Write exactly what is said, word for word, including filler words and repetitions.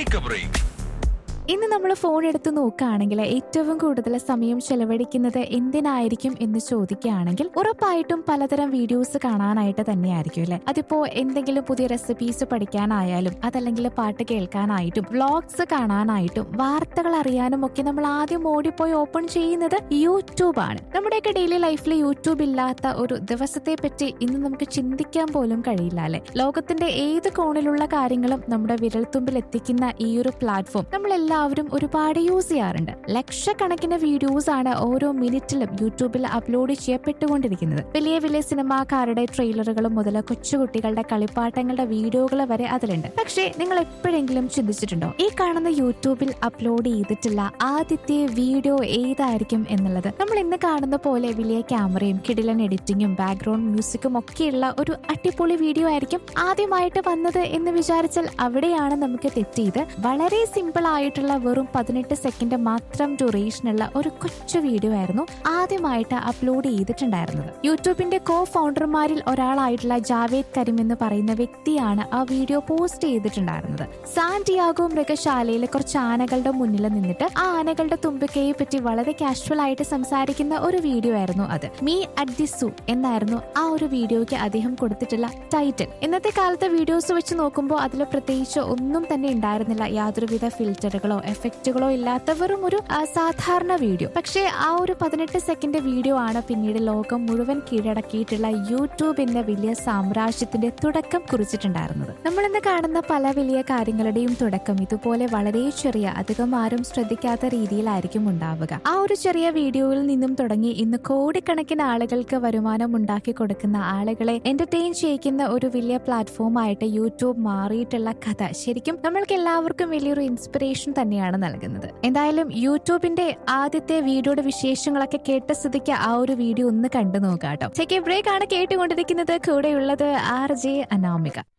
Take a break. ഇന്ന് നമ്മൾ phone എടുത്ത് നോക്കുകയാണെങ്കിൽ ഏറ്റവും കൂടുതൽ സമയം ചെലവഴിക്കുന്നത് എന്തിനായിരിക്കും എന്ന് ചോദിക്കുകയാണെങ്കിൽ ഉറപ്പായിട്ടും പലതരം വീഡിയോസ് കാണാനായിട്ട് തന്നെയായിരിക്കും അല്ലെ. അതിപ്പോ എന്തെങ്കിലും പുതിയ റെസിപ്പീസ് പഠിക്കാനായാലും അതല്ലെങ്കിൽ പാട്ട് കേൾക്കാനായിട്ടും വ്ളോഗ്സ് കാണാനായിട്ടും വാർത്തകൾ അറിയാനും ഒക്കെ നമ്മൾ ആദ്യം ഓടിപ്പോയി ഓപ്പൺ ചെയ്യുന്നത് യൂട്യൂബ് ആണ്. നമ്മുടെയൊക്കെ ഡെയിലി ലൈഫിൽ യൂട്യൂബ് ഇല്ലാത്ത ഒരു ദിവസത്തെ പറ്റി ഇന്ന് നമുക്ക് ചിന്തിക്കാൻ പോലും കഴിയില്ല അല്ലെ. ലോകത്തിന്റെ ഏത് കോണിലുള്ള കാര്യങ്ങളും നമ്മുടെ വിരൽത്തുമ്പിൽ എത്തിക്കുന്ന ഈ ഒരു പ്ലാറ്റ്ഫോം നമ്മളെല്ലാം എല്ലാവരും ഒരുപാട് യൂസ് ചെയ്യാറുണ്ട്. ലക്ഷക്കണക്കിന് വീഡിയോസ് ആണ് ഓരോ മിനിറ്റിലും യൂട്യൂബിൽ അപ്ലോഡ് ചെയ്യപ്പെട്ടുകൊണ്ടിരിക്കുന്നത്. വലിയ വലിയ സിനിമാക്കാരുടെ ട്രെയിലറുകളും മുതൽ കൊച്ചുകുട്ടികളുടെ കളിപ്പാട്ടങ്ങളുടെ വീഡിയോകൾ വരെ അതിലുണ്ട്. പക്ഷേ നിങ്ങൾ എപ്പോഴെങ്കിലും ചിന്തിച്ചിട്ടുണ്ടോ ഈ കാണുന്ന യൂട്യൂബിൽ അപ്ലോഡ് ചെയ്തിട്ടുള്ള ആദ്യത്തെ വീഡിയോ ഏതായിരിക്കും എന്നുള്ളത്? നമ്മൾ ഇന്ന് കാണുന്ന പോലെ വലിയ ക്യാമറയും കിടിലൻ എഡിറ്റിംഗും ബാക്ക്ഗ്രൗണ്ട് മ്യൂസിക്കും ഒക്കെയുള്ള ഒരു അടിപൊളി വീഡിയോ ആയിരിക്കും ആദ്യമായിട്ട് വന്നത് എന്ന് വിചാരിച്ചാൽ അവിടെയാണ് നമുക്ക് തെറ്റിയത്. വളരെ സിമ്പിൾ ആയിട്ടുള്ള വെറും പതിനെട്ട് സെക്കൻഡ് മാത്രം ഡ്യൂറേഷനുള്ള ഒരു കൊച്ചു വീഡിയോ ആയിരുന്നു ആദ്യമായിട്ട് അപ്ലോഡ് ചെയ്തിട്ടുണ്ടായിരുന്നത്. യൂട്യൂബിന്റെ കോ ഫൗണ്ടർമാരിൽ ഒരാളായിട്ടുള്ള ജാവേദ് കരീം എന്ന് പറയുന്ന വ്യക്തിയാണ് ആ വീഡിയോ പോസ്റ്റ് ചെയ്തിട്ടുണ്ടായിരുന്നത്. സാന്റിയാഗോ മൃഗശാലയിലെ കുറച്ച് ആനകളുടെ മുന്നിൽ നിന്നിട്ട് ആ ആനകളുടെ തുമ്പിക്കയെ പറ്റി വളരെ കാഷ്വൽ ആയിട്ട് സംസാരിക്കുന്ന ഒരു വീഡിയോ ആയിരുന്നു അത്. മീ അറ്റ് ദി സൂ എന്നായിരുന്നു ആ ഒരു വീഡിയോയ്ക്ക് അദ്ദേഹം കൊടുത്തിട്ടുള്ള ടൈറ്റിൽ. ഇന്നത്തെ കാലത്തെ വീഡിയോസ് വെച്ച് നോക്കുമ്പോൾ അതിൽ പ്രത്യേകിച്ച് ഒന്നും തന്നെ ഉണ്ടായിരുന്നില്ല. യാതൊരുവിധ ഫിൽറ്ററുകളോ എഫക്റ്റുകളോ ഇല്ലാത്ത വെറും ഒരു സാധാരണ വീഡിയോ. പക്ഷേ ആ ഒരു പതിനെട്ട് സെക്കൻഡ് വീഡിയോ ആണ് പിന്നീട് ലോകം മുഴുവൻ കീഴടക്കിയിട്ടുള്ള യൂട്യൂബ് എന്ന വലിയ സാമ്രാജ്യത്തിന്റെ തുടക്കം കുറിച്ചിട്ടുണ്ടായിരുന്നത്. നമ്മൾ ഇന്ന് കാണുന്ന പല വലിയ കാര്യങ്ങളുടെയും തുടക്കം ഇതുപോലെ വളരെ ചെറിയ, അധികം ആരും ശ്രദ്ധിക്കാത്ത രീതിയിലായിരിക്കും ഉണ്ടാവുക. ആ ഒരു ചെറിയ വീഡിയോയിൽ നിന്നും തുടങ്ങി ഇന്ന് കോടിക്കണക്കിന് ആളുകൾക്ക് വരുമാനം ഉണ്ടാക്കി കൊടുക്കുന്ന, ആളുകളെ എന്റർടൈൻ ചെയ്യിക്കുന്ന ഒരു വലിയ പ്ലാറ്റ്ഫോം ആയിട്ട് യൂട്യൂബ് മാറിയിട്ടുള്ള കഥ ശരിക്കും നമ്മൾക്ക് എല്ലാവർക്കും വലിയൊരു ഇൻസ്പിറേഷൻ തന്നെയാണ് നൽകുന്നത്. എന്തായാലും യൂട്യൂബിന്റെ ആദ്യത്തെ വീഡിയോയുടെ വിശേഷങ്ങളൊക്കെ കേട്ട സ്ഥിതിക്ക് ആ ഒരു വീഡിയോ ഒന്ന് കണ്ടു നോക്കാം കേട്ടോ. ചെക്ക് ബ്രേക്ക് ആണ് കേട്ടുകൊണ്ടിരിക്കുന്നത്. കൂടെയുള്ളത് ആർ ജെ അനാമിക.